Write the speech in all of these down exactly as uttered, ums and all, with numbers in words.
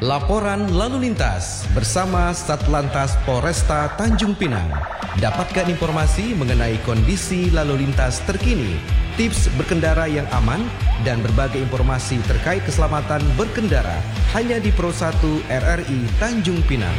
Laporan lalu lintas bersama Satlantas Polresta Tanjung Pinang. Dapatkan informasi mengenai kondisi lalu lintas terkini, tips berkendara yang aman, dan berbagai informasi terkait keselamatan berkendara hanya di Pro satu R R I Tanjung Pinang.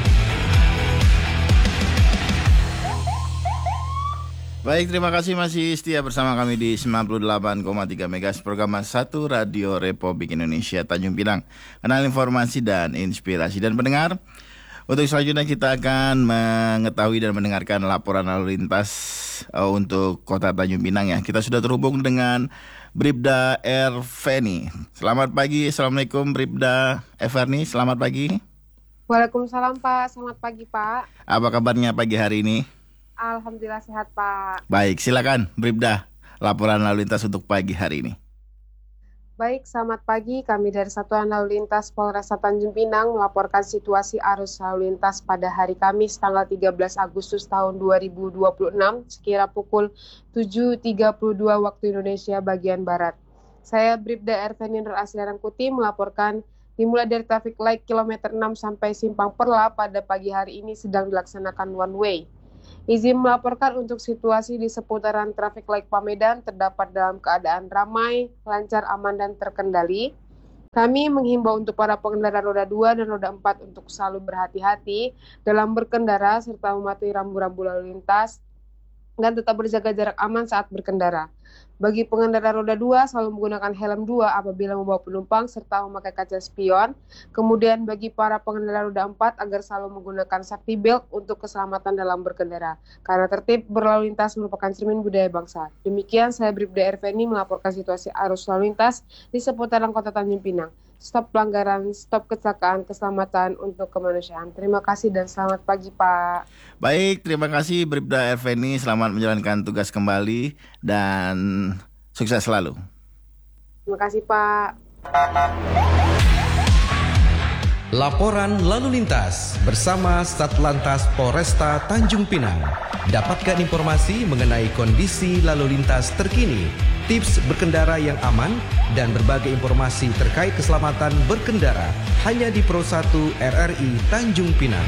Baik, terima kasih masih setia bersama kami di sembilan puluh delapan koma tiga Megahertz program satu Radio Republik Indonesia Tanjung Pinang. Kenal informasi dan inspirasi. Dan pendengar, untuk selanjutnya kita akan mengetahui dan mendengarkan laporan lalu lintas uh, untuk Kota Tanjung Pinang ya. Kita sudah terhubung dengan Bribda Erveni. Selamat pagi, Assalamualaikum Bribda Erveni, selamat pagi. Waalaikumsalam Pak, selamat pagi Pak. Apa kabarnya pagi hari ini? Alhamdulillah sehat Pak. Baik, silakan Bribda, laporan lalu lintas untuk pagi hari ini. Baik, selamat pagi. Kami dari Satuan Lalu Lintas Polresta Tanjung Pinang melaporkan situasi arus lalu lintas pada hari Kamis tanggal tiga belas Agustus tahun dua ribu dua puluh enam sekira pukul tujuh tiga puluh dua waktu Indonesia bagian Barat. Saya Bribda Erveni Nur Asliarangkuti melaporkan dimulai dari traffic light kilometer enam sampai Simpang Perla pada pagi hari ini sedang dilaksanakan one way. Izin melaporkan untuk situasi di seputaran traffic light Pamedan terdapat dalam keadaan ramai, lancar, aman, dan terkendali. Kami menghimbau untuk para pengendara roda dua dan roda empat untuk selalu berhati-hati dalam berkendara serta mematuhi rambu-rambu lalu lintas dan tetap berjaga jarak aman saat berkendara. Bagi pengendara roda dua, selalu menggunakan helm dua apabila membawa penumpang serta memakai kaca spion. Kemudian bagi para pengendara roda empat agar selalu menggunakan safety belt untuk keselamatan dalam berkendara. Karena tertib berlalu lintas merupakan cermin budaya bangsa. Demikian saya Bribda Erveni melaporkan situasi arus lalu lintas di seputaran Kota Tanjung Pinang. Stop pelanggaran, stop kecelakaan, keselamatan untuk kemanusiaan. Terima kasih dan selamat pagi Pak. Baik, terima kasih Bribda Erveni. Selamat menjalankan tugas kembali dan sukses selalu. Terima kasih Pak. Laporan lalu lintas bersama Satlantas Polresta Tanjung Pinang. Dapatkan informasi mengenai kondisi lalu lintas terkini, tips berkendara yang aman, dan berbagai informasi terkait keselamatan berkendara hanya di Pro satu R R I Tanjung Pinang.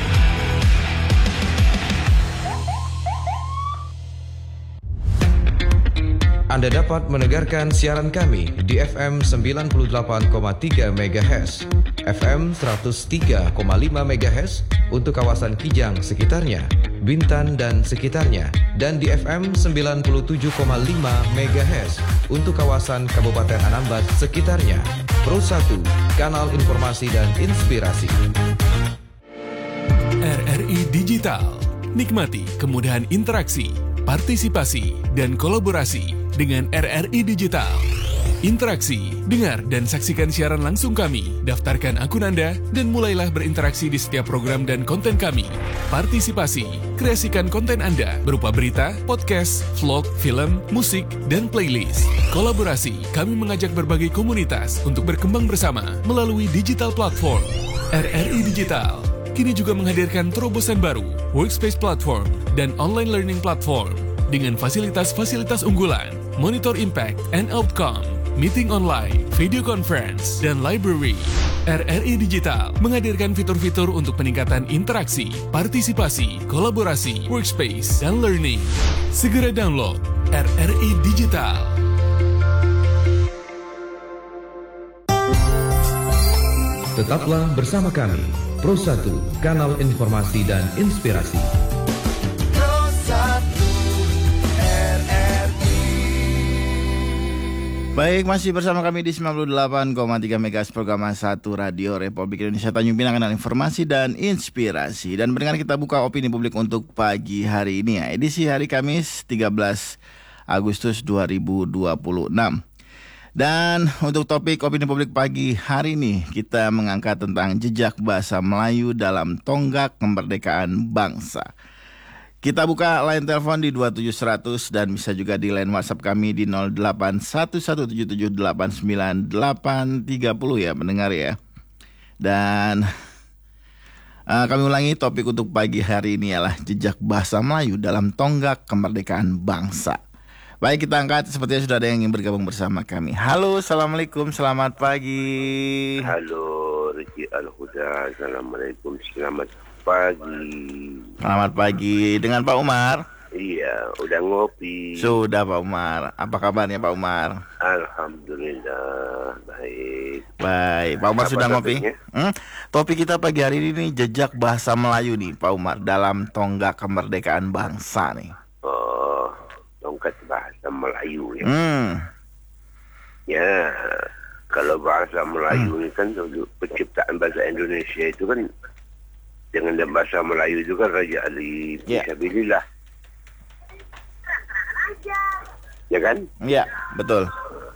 Anda dapat mendengarkan siaran kami di F M sembilan puluh delapan koma tiga Megahertz, F M seratus tiga koma lima Megahertz untuk kawasan Kijang sekitarnya, Bintan dan sekitarnya, dan di F M sembilan puluh tujuh koma lima Megahertz untuk kawasan Kabupaten Anambas sekitarnya. Pro satu, kanal informasi dan inspirasi. R R I Digital. Nikmati kemudahan interaksi, partisipasi, dan kolaborasi dengan R R I Digital. Interaksi, dengar dan saksikan siaran langsung kami, daftarkan akun Anda, dan mulailah berinteraksi di setiap program dan konten kami. Partisipasi, kreasikan konten Anda berupa berita, podcast, vlog, film, musik, dan playlist. Kolaborasi, kami mengajak berbagai komunitas untuk berkembang bersama melalui digital platform. R R I Digital kini juga menghadirkan terobosan baru, workspace platform, dan online learning platform dengan fasilitas-fasilitas unggulan, monitor impact and outcome, meeting online, video conference, dan library. R R I Digital menghadirkan fitur-fitur untuk peningkatan interaksi, partisipasi, kolaborasi, workspace, dan learning. Segera download R R I Digital. Tetaplah bersama kami, Pro satu, kanal informasi dan inspirasi. Baik, masih bersama kami di sembilan puluh delapan koma tiga Megahertz program satu Radio Republik Indonesia Tanjung Pinang, kenal informasi dan inspirasi. Dan mendengar kita buka opini publik untuk pagi hari ini ya, edisi hari Kamis tiga belas Agustus dua ribu dua puluh enam. Dan untuk topik opini publik pagi hari ini, kita mengangkat tentang jejak bahasa Melayu dalam tonggak kemerdekaan bangsa. Kita buka line telepon di dua tujuh seratus dan bisa juga di line WhatsApp kami di nol delapan satu satu tujuh tujuh delapan sembilan delapan tiga nol ya mendengar ya. Dan uh, kami ulangi topik untuk pagi hari ini ialah jejak bahasa Melayu dalam tonggak kemerdekaan bangsa. Baik, kita angkat, sepertinya sudah ada yang ingin bergabung bersama kami. Halo, Assalamualaikum, selamat pagi. Halo Riki Al-Huda. Assalamualaikum, selamat pagi. Selamat pagi dengan Pak Umar. Iya, udah ngopi. Sudah Pak Umar. Apa kabarnya Pak Umar? Alhamdulillah baik. Baik, Pak Umar Apa sudah ngopi? topiknya? Hmm? Topik kita pagi hari ini jejak bahasa Melayu nih Pak Umar dalam tonggak kemerdekaan bangsa nih. Oh, tongkat bahasa Melayu ya. Hmm. Ya, kalau bahasa Melayu ini kan dulu penciptaan bahasa Indonesia itu kan dengan bahasa Melayu itu kan Raja Ali Ya. Fisabilillah. Ya kan? Ya, betul.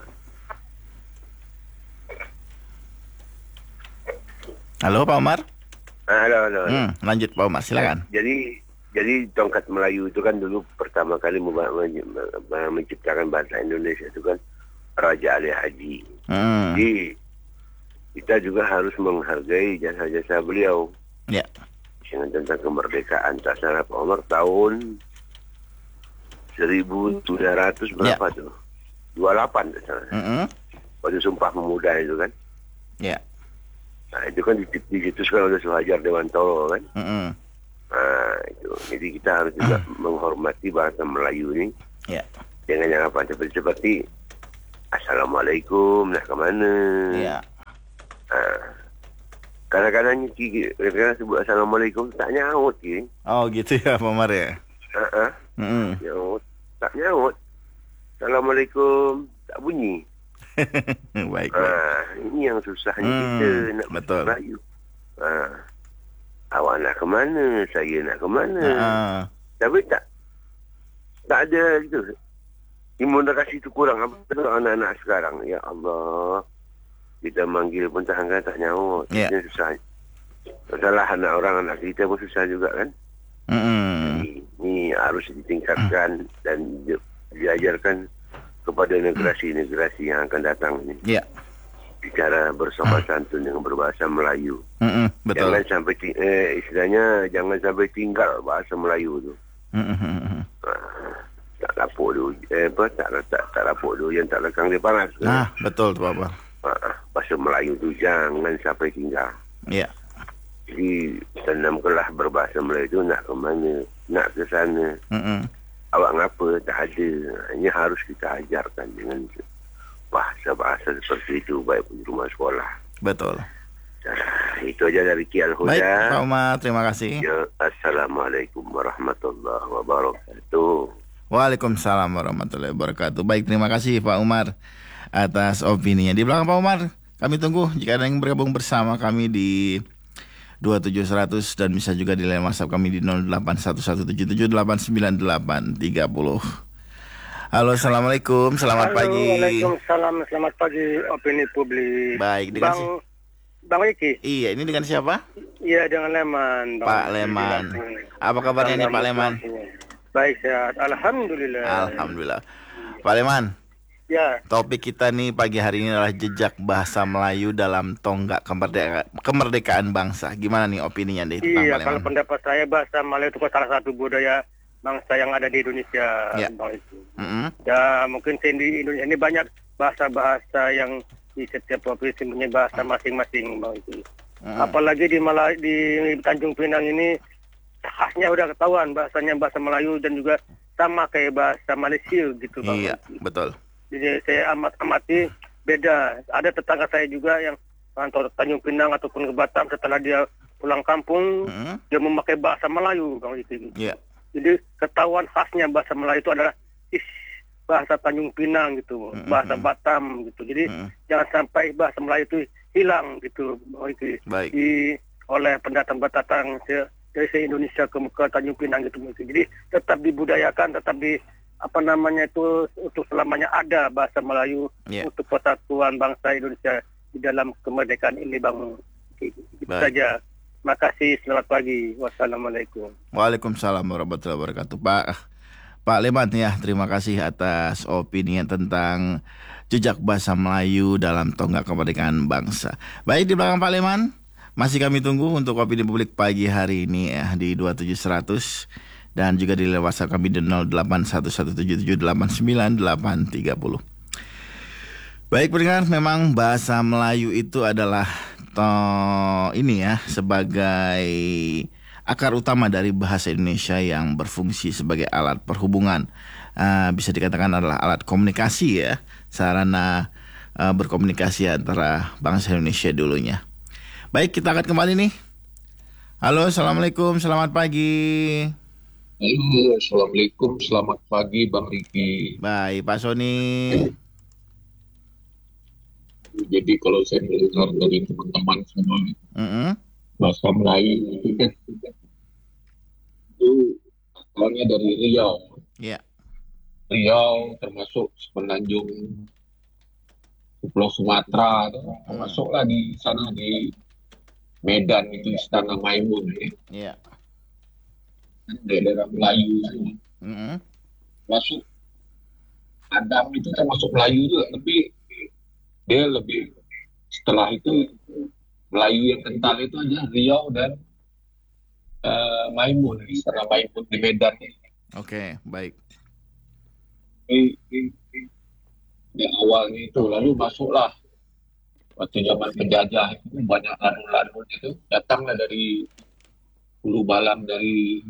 Halo Pak Umar. Ah, halo, halo, halo. Hmm, lanjut Pak Umar, silakan. Jadi jadi tongkat Melayu itu kan dulu pertama kali memba- men- men- menciptakan bahasa Indonesia itu kan Raja Ali Haji. Hmm. Jadi kita juga harus menghargai jasa-jasa beliau. Ya. Dengan tentang kemerdekaan tak salah Pak Umar tahun seribu tujuh ratus berapa Ya. tuh? dua puluh delapan tak salah. Mm-mm. Waktu Sumpah Pemuda itu kan. Ya. Nah, itu kan di- dicetuskan oleh Suhajar Dewantoro kan. Mm-mm. Nah, itu. Jadi kita harus juga menghormati bahasa Melayu ini. Ya. Jangan yang apa seperti seperti Assalamualaikum, nak ke mana? Ya. Nah, kadang-kadang Ki kadang-kadang sebut Assalamualaikum tak nyaut Ki. Oh gitu ya Pak Umar ya. Ha-ha. Mm-mm. Nyaut, tak nyaut. Assalamualaikum, tak bunyi. Baik, baik. Ah, ini yang susahnya Hmm, kita nak betul. Melayu. Ah, awak nak ke mana? Saya nak ke mana? Ah, Tapi tak tak ada gitu. Imunisasi itu kurang. Apa betul anak-anak sekarang? Ya Allah. Kita manggil pun tak angkat, tak nyaut. Ya. Ini susah. Masalah anak orang, anak kita pun susah juga kan. mm-mm. Ini, ini harus ditingkatkan dan di- diajarkan kepada generasi-generasi yang akan datang ini. Ya. Bicara bersama santun dengan berbahasa Melayu. Mm-mm. Betul. Jangan sampai ting- eh, istilahnya jangan sampai tinggal bahasa Melayu tu. Mm-mm. Ah, tak lapuk dulu, eh, apa, tak, tak, tak lapuk dulu, yang tak lekang dia panas. Nah, betul tuh Bapak. Ah, bahasa Melayu tu jangan sampai tinggal. Ya. Jadi tanamkanlah berbahasa Melayu tu nak ke mana, nak ke sana. Mm-mm. Awak ngapa tak ada. Hanya harus kita ajarkan dengan bahasa-bahasa seperti itu baik pun di rumah sekolah. Betul. Ah, itu aja dari Ki Baik, Pak Al-Huda. Umar, terima kasih. Ya, Assalamualaikum warahmatullahi wabarakatuh. Waalaikumsalam warahmatullahi wabarakatuh. Baik, terima kasih Pak Umar atas opininya. Di belakang Pak Umar, kami tunggu jika ada yang bergabung bersama kami di dua tujuh seratus dan bisa juga di line WhatsApp kami di nol delapan satu satu tujuh tujuh delapan sembilan delapan tiga nol. Halo, Assalamualaikum, selamat Halo, pagi. Waalaikumsalam, selamat pagi opini publik. Baik, dengan Bang, si- Bang Riki. Iya, ini dengan siapa? Iya, dengan Leman. Bang. Pak Leman. Apa kabarnya nih Pak Leman? Baik, sehat. Alhamdulillah. Alhamdulillah. Pak Leman, Ya, topik kita nih pagi hari ini adalah jejak bahasa Melayu dalam tonggak kemerdeka- kemerdekaan bangsa. Gimana nih opininya deh tentang iya, Pak kalau Leman? pendapat saya bahasa Melayu itu salah satu budaya bangsa yang ada di Indonesia. Ya. Bang Riki. Mm-mm. Ya, mungkin di Indonesia ini banyak bahasa-bahasa yang di setiap provinsi punya bahasa masing-masing, Bang Riki. Mm-mm. Apalagi di Malay di Tanjung Pinang ini khasnya udah ketahuan bahasanya bahasa Melayu dan juga sama kayak bahasa Malaysia gitu Bang. Iya, betul. Jadi saya amat amati beda. Ada tetangga saya juga yang kantor Tanjung Pinang ataupun ke Batam setelah dia pulang kampung Mm-mm. dia memakai bahasa Melayu Bang Riki. Iya. Jadi ketahuan khasnya bahasa Melayu itu adalah is bahasa Tanjung Pinang gitu, Mm-mm. bahasa Batam gitu. Jadi Mm-mm. jangan sampai bahasa Melayu itu hilang gitu Bang Riki. Baik. Di oleh pendatang-pendatang se- dari se-Indonesia ke, ke Tanjung Pinang gitu mungkin. Jadi tetap dibudayakan, tetap di apa namanya itu untuk selamanya ada bahasa Melayu Ya. untuk persatuan bangsa Indonesia di dalam kemerdekaan ini Bang. Itu Baik. saja. Makasih, selamat pagi. Wassalamualaikum. Waalaikumsalam warahmatullahi wabarakatuh. Pak Pak Leman ya, terima kasih atas opini tentang jejak bahasa Melayu dalam tonggak kemerdekaan bangsa. Baik, di belakang Pak Leman masih kami tunggu untuk opini publik pagi hari ini ya di dua tujuh seratus dan juga di WhatsApp kami di nol delapan satu satu tujuh tujuh delapan sembilan delapan tiga nol. Baik pendengar, memang bahasa Melayu itu adalah atau ini ya sebagai akar utama dari bahasa Indonesia yang berfungsi sebagai alat perhubungan. Uh, bisa dikatakan adalah alat komunikasi ya, sarana uh, berkomunikasi antara bangsa Indonesia dulunya. Baik, kita akan kembali nih. Halo, assalamualaikum, selamat pagi. Halo, assalamualaikum, selamat pagi Bang Riki. Baik, Pak Sony. Jadi kalau saya mendengar dari teman-teman semua, Mm-hmm. bahasa Melayu itu kan itu asalnya dari Riau. Ya. Riau termasuk semenanjung Pulau Sumatera, termasuklah di sana di Medan itu Istana Maimun ya. Ya. Daerah Melayu semua. Mm-hmm. Masuk Adam itu termasuk Melayu juga, tapi dia lebih setelah itu Melayu yang kental itu aja Riau dan uh, Maimun, Istana Maimun di Medan. Oke, baik. Ini, ini, ini awalnya itu, lalu masuklah waktu zaman penjajah itu banyak lanun-lanun itu datanglah dari hulu balang dari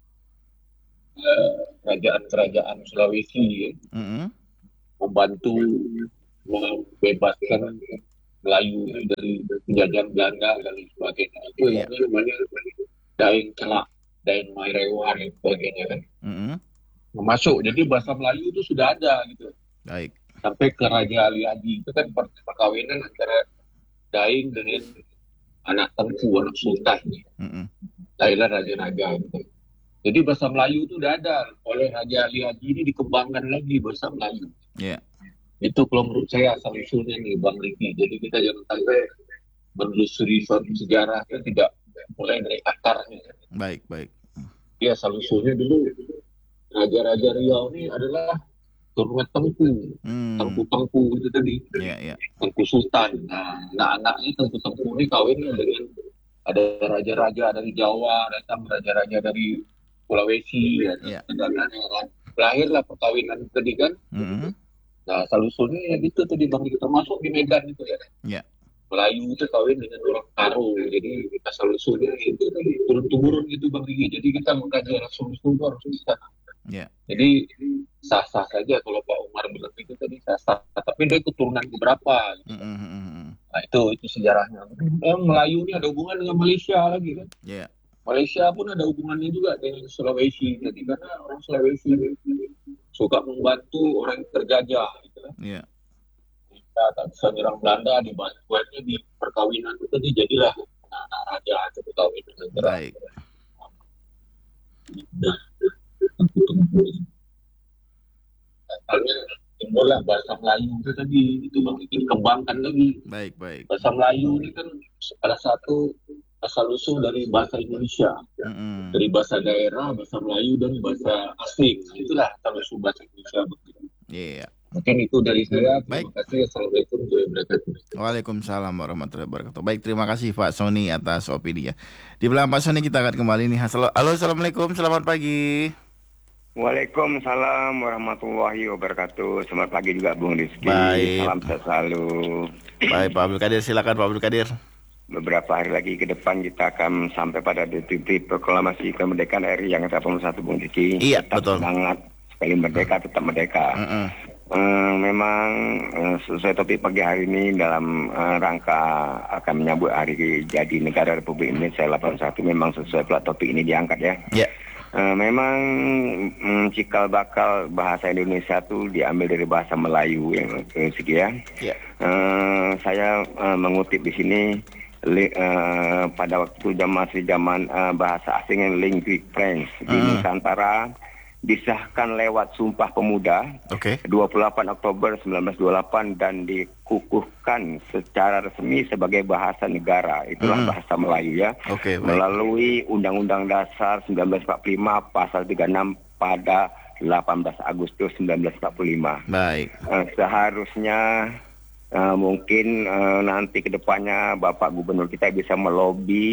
uh, kerajaan-kerajaan Sulawesi ya, Mm-hmm. membantu membebaskan Melayu dari penjajahan Belanda dan sebagainya. Itu Iya. yang namanya Daeng Kelak, Daeng Mairewa dan sebagainya kan. Mm-hmm. Masuk, jadi bahasa Melayu itu sudah ada gitu. Baik. Sampai ke Raja Ali Haji itu kan perkawinan antara Daeng dengan anak Tengku, anak Sultan. Mm-hmm. Lahirlah raja-raja gitu. Jadi bahasa Melayu itu sudah ada. Oleh Raja Ali Haji ini dikembangkan lagi bahasa Melayu. Ya. Itu kalau menurut saya asal usulnya nih Bang Riki. Jadi kita jangan sampai menelusuri suatu sejarah yang tidak mulai dari akarnya. Baik, baik. Ya asal usulnya dulu Raja-Raja Riau ini adalah turunan Tengku, Hmm. Tengku-Tengku itu tadi, Ya, ya. Tengku Sultan. Nah, anak-anaknya Tengku-Tengku ini kawinnya dengan ada raja-raja dari Jawa, datang raja-raja dari Sulawesi, Ya. dan lain-lain. Lahirlah perkawinan tadi kan. Mm-hmm. Nah, asal usulnya ya gitu tadi Bang, termasuk di Medan itu ya. Ya. Melayu itu kawin dengan orang Karo, jadi asal usulnya itu tadi turun-temurun gitu Bang Riki. Jadi kita mengkaji asal usul itu harus bisa. Ya. Jadi sah-sah saja kalau Pak Umar bilang itu tadi sah-sah, tapi dia keturunan beberapa. Mm-hmm. Nah itu itu sejarahnya. Orang Melayu ini ada hubungan dengan Malaysia lagi kan. Ya. Malaysia pun ada hubungannya juga dengan Sulawesi. Jadi karena orang Sulawesi suka membantu orang yang terjajah gitu kan. Ya. Kita tak bisa nyerang Belanda, dibantuannya di perkawinan itu dijadilah anak raja atau perkawinan antara. Baik. Nah, asalnya timbullah bahasa Melayu itu tadi, itu Bang, dikembangkan lagi. Baik, baik. Bahasa Melayu ini kan salah satu asal usul dari bahasa Indonesia, Mm-hmm. dari bahasa daerah, bahasa Melayu dan bahasa asing. Itulah asal usul bahasa Indonesia. Iya. Mungkin itu dari saya. Terima Baik. kasih. Assalamualaikum warahmatullahi wabarakatuh. Waalaikumsalam warahmatullahi wabarakatuh. Baik, terima kasih Pak Sony atas opini ya. Di belakang Pak Sony kita akan kembali nih. Halo, halo, assalamualaikum, selamat pagi. Waalaikumsalam warahmatullahi wabarakatuh. Selamat pagi juga Bung Rizky. Baik. Salam sehat selalu. Baik, Pak Abdul Kadir, silakan Pak Abdul Kadir. Beberapa hari lagi ke depan kita akan sampai pada titik proklamasi kemerdekaan R I yang ke delapan puluh satu Bung Rizky. Iya, tetap betul. semangat, sekali merdeka tetap merdeka. Mm-mm. Eh, memang eh, sesuai topik pagi hari ini dalam eh, rangka akan menyambut hari jadi negara Republik Indonesia delapan puluh satu, memang sesuai pula topik ini diangkat ya. Ya. Uh, memang mm, cikal bakal bahasa Indonesia itu diambil dari bahasa Melayu yang uh, segi ya. Ya. Uh, saya uh, mengutip di sini li, uh, pada waktu zaman masih zaman uh, bahasa asing yang linguistic French di Mm. Nusantara disahkan lewat Sumpah Pemuda Oke. dua puluh delapan Oktober seribu sembilan ratus dua puluh delapan dan dikukuhkan secara resmi sebagai bahasa negara. Itulah Mm. bahasa Melayu ya. Oke, baik. Melalui Undang-Undang Dasar seribu sembilan ratus empat puluh lima pasal tiga puluh enam pada delapan belas Agustus seribu sembilan ratus empat puluh lima. Baik. Uh, seharusnya uh, mungkin uh, nanti ke depannya Bapak Gubernur kita bisa melobi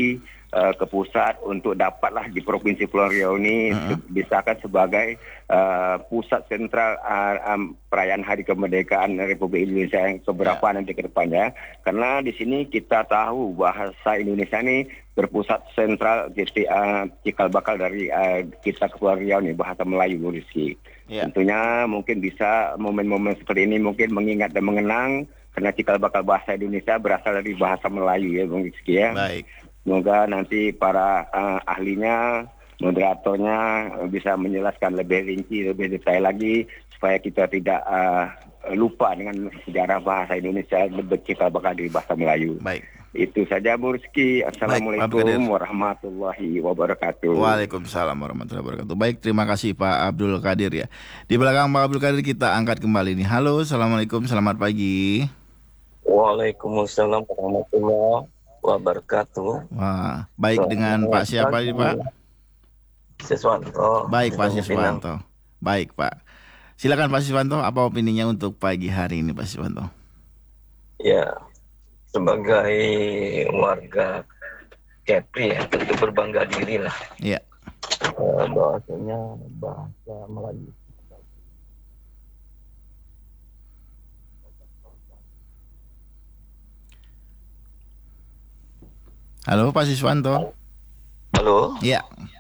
uh, ke pusat untuk dapatlah di Provinsi Pulau Riau ini uh-huh. disahkan sebagai uh, pusat sentral uh, um, perayaan Hari Kemerdekaan Republik Indonesia yang keberapa yeah. nanti ke depannya. Karena di sini kita tahu bahasa Indonesia ini berpusat sentral jadi uh, cikal bakal dari uh, kita ke Pulau Riau nih, bahasa Melayu Bu Rizky. Yeah. Tentunya mungkin bisa momen-momen seperti ini mungkin mengingat dan mengenang karena cikal bakal bahasa Indonesia berasal dari bahasa Melayu ya Bung Rizky ya. Baik. Semoga nanti para uh, ahlinya, moderatornya uh, bisa menjelaskan lebih rinci, lebih detail lagi supaya kita tidak uh, lupa dengan sejarah bahasa Indonesia bercikal bakal dari bahasa Melayu. Baik. Itu saja Bu Rizky. Assalamualaikum warahmatullahi wabarakatuh. Waalaikumsalam warahmatullahi wabarakatuh. Baik, terima kasih Pak Abdul Qadir ya. Di belakang Pak Abdul Qadir kita angkat kembali nih. Halo, assalamualaikum, selamat pagi. Waalaikumsalam warahmatullahi wabarakatuh. Wah, baik dengan Pak siapa ini Pak? Siswanto. Baik Pak Siswanto. Baik Pak. Silakan Pak Siswanto, apa opininya untuk pagi hari ini Pak Siswanto? Ya. Sebagai warga Kepri ya, tentu berbangga diri lah. Iya. Uh, bahasanya bahasa Melayu. Halo Pak Siswanto. Halo. Iya.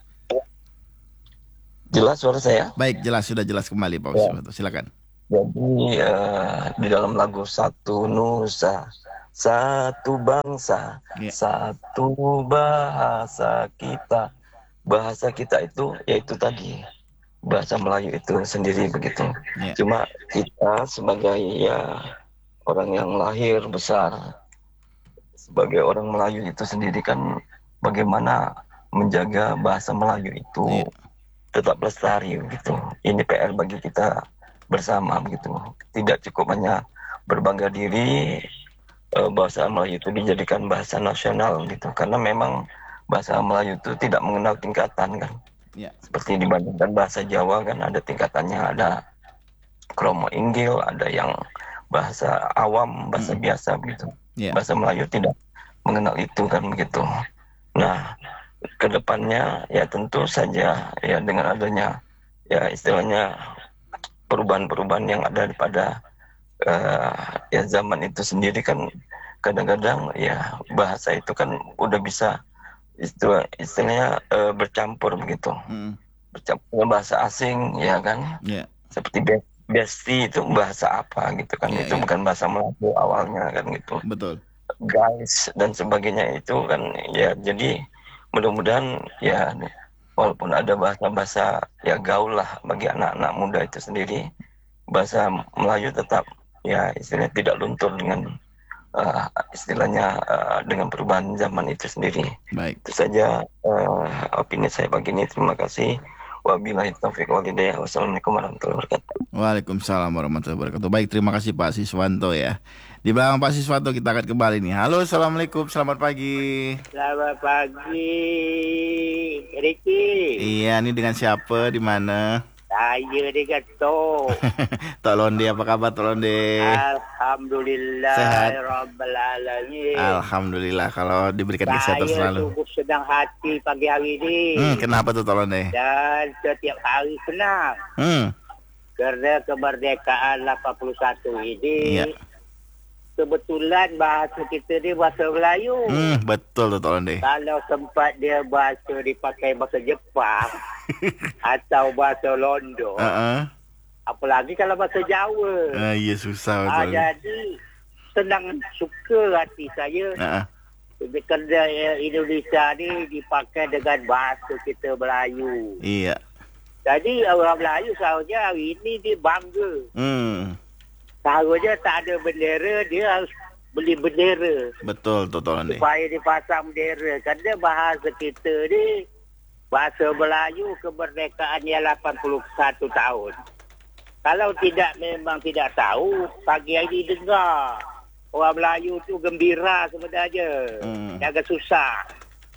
Jelas suara saya? Baik, jelas, sudah jelas kembali Pak Siswanto. Ya. Silakan. Jadi uh, di dalam lagu Satu Nusa, Satu Bangsa, yeah. Satu Bahasa kita. Bahasa kita itu yaitu tadi bahasa Melayu itu sendiri begitu. Yeah. Cuma kita sebagai ya orang yang lahir besar sebagai orang Melayu itu sendiri kan bagaimana menjaga bahasa Melayu itu yeah. tetap lestari begitu. Ini P R bagi kita bersama begitu. Tidak cukup hanya berbangga diri bahasa Melayu itu dijadikan bahasa nasional gitu, karena memang bahasa Melayu itu tidak mengenal tingkatan kan. Ya. Seperti dibandingkan bahasa Jawa kan ada tingkatannya, ada kromo inggil, ada yang bahasa awam, bahasa hmm. biasa begitu. Ya. Bahasa Melayu tidak mengenal itu kan begitu. Nah, kedepannya ya tentu saja ya dengan adanya ya istilahnya perubahan-perubahan yang ada pada Uh, ya zaman itu sendiri kan kadang-kadang ya bahasa itu kan udah bisa istilah istilahnya uh, bercampur begitu, hmm. bercampur bahasa asing ya kan, yeah. seperti be- besti itu bahasa apa gitu kan, yeah, itu yeah. bukan bahasa Melayu awalnya kan gitu, betul, guys dan sebagainya itu kan ya. Jadi mudah-mudahan ya walaupun ada bahasa-bahasa ya gaul lah bagi anak-anak muda itu sendiri, bahasa Melayu tetap ya istilahnya tidak luntur dengan uh, istilahnya uh, dengan perubahan zaman itu sendiri. Baik. Itu saja uh, opini saya pagi ini. Terima kasih. Wabillahi taufiq wal hidayah. Wassalamualaikum warahmatullahi wabarakatuh. Waalaikumsalam warahmatullahi wabarakatuh. Baik, terima kasih Pak Siswanto ya. Di belakang Pak Siswanto kita akan kembali nih. Halo, assalamualaikum, selamat pagi. Selamat pagi, Ricky. Iya, ini dengan siapa? Di mana? Saya dengan Tok. Tok Londe, apa kabar Tok Londe? Alhamdulillah. Sehat. Rabbil alamin. Alhamdulillah, kalau diberikan kesehatan selalu. Saya sungguh senang hati pagi hari ini. Hmm, kenapa tuh Tok Londe? Dan setiap hari senang. Hmm. Karena kemerdekaan lapan puluh satu ini. Iya. Kebetulan bahasa kita ni bahasa Melayu. Hmm, betul tu Tok Londe. Kalau sempat dia bahasa dipakai bahasa Jepang atau bahasa Londo. Uh-uh. Apalagi kalau bahasa Jawa. Uh, ya susah betul. Ah, jadi senang suka hati saya. Uh-uh. Kerana Indonesia ni dipakai dengan bahasa kita Melayu. Iya. Jadi orang Melayu seharusnya hari ini dia bangga. Hmm. Seharusnya tak ada bendera, dia harus beli bendera. Betul, Tok Londe. Supaya dipasang bendera. Kerana bahasa kita ni, bahasa Melayu kemerdekaannya lapan puluh satu tahun. Kalau tidak, memang tidak tahu, pagi hari dengar. Orang Melayu tu gembira sebenarnya. Hmm. Agak susah.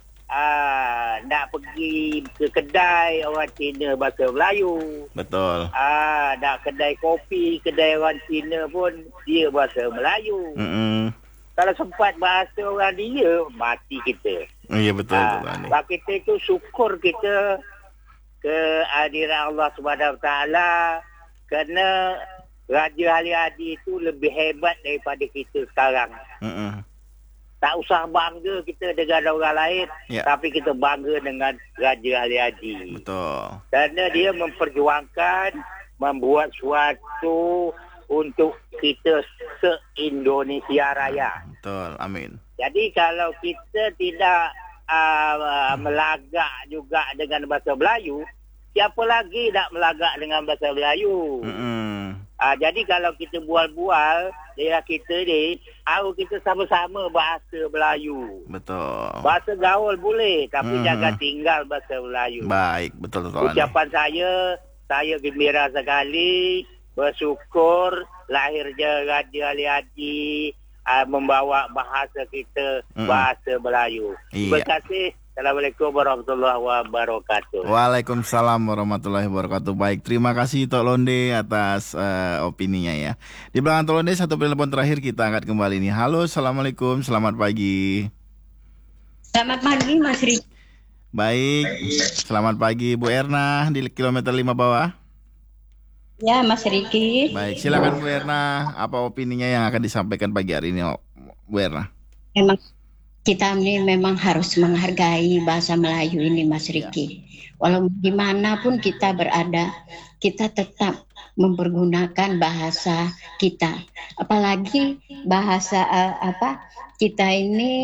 Ah, nak pergi ke kedai orang Cina bahasa Melayu. Betul. Ah, nak kedai kopi, kedai orang Cina pun dia bahasa Melayu. Mm-mm. Kalau sempat bahasa orang dia, mati kita. Iya betul. Ah, betul sebab kita itu syukur kita kehadiran Allah Subhanahu Wa Taala kerana Raja Ali Hadi itu lebih hebat daripada kita sekarang. Mm-mm. Tak usah bangga kita dengan orang lain, Ya. tapi kita bangga dengan Raja Ali Hadi. Betul. Kerana dia memperjuangkan, membuat suatu untuk kita se-Indonesia Raya. Betul. Amin. Jadi kalau kita tidak uh, melagak juga dengan bahasa Melayu, siapa lagi nak melagak dengan bahasa Melayu? Mm-mm. Uh, jadi kalau kita bual-bual, daerah kita ni, tahu kita sama-sama bahasa Melayu. Betul. Bahasa gaul boleh, tapi Mhm. jangan tinggal bahasa Melayu. Baik, betul betul. Ucapan saya, saya gembira sekali, bersyukur lahirnya Raja Ali Hadi uh, membawa bahasa kita, Mm-mm. bahasa Melayu. Terima Iya. kasih. Assalamualaikum warahmatullahi wabarakatuh. Waalaikumsalam warahmatullahi wabarakatuh. Baik, terima kasih Tok Londe atas uh, opininya ya. Di belakang Tok Londe satu telepon terakhir kita angkat kembali nih. Halo, assalamualaikum, selamat pagi. Selamat pagi Mas Riki. Baik, selamat pagi Bu Erna di kilometer lima bawah. Ya Mas Riki. Baik, silakan Bu Erna. Apa opininya yang akan disampaikan pagi hari ini, Bu Erna? Memang kita ini memang harus menghargai bahasa Melayu ini Mas Riki. Walau dimanapun kita berada, kita tetap mempergunakan bahasa kita. Apalagi bahasa uh, apa kita ini